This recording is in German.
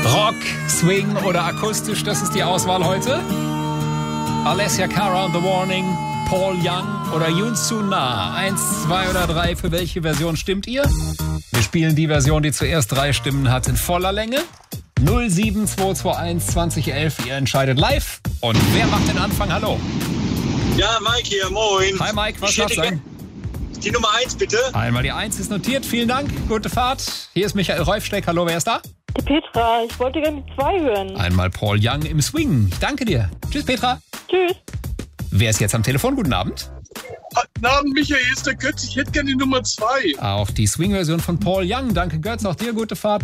Rock, Swing oder akustisch, das ist die Auswahl heute. Alessia Cara on The Warning, Paul Young oder Yoon Soo-na. 1, 2 oder 3, für welche Version stimmt ihr? Wir spielen die Version, die zuerst 3 Stimmen hat, in voller Länge. 07221 2011, ihr entscheidet live. Und wer macht den Anfang? Hallo. Ja, Mike hier, moin. Hi Mike, was darf sein? Die Nummer 1 bitte. Einmal die 1 ist notiert, vielen Dank, gute Fahrt. Hier ist Michael Reufsteck, hallo, wer ist da? Die Petra, ich wollte gerne die 2 hören. Einmal Paul Young im Swing, danke dir. Tschüss Petra. Tschüss. Wer ist jetzt am Telefon? Guten Abend. Guten Abend, Michael, ist der Götz. Ich hätte gerne die Nummer 2. Auf die Swing-Version von Paul Young, danke Götz, auch dir gute Fahrt.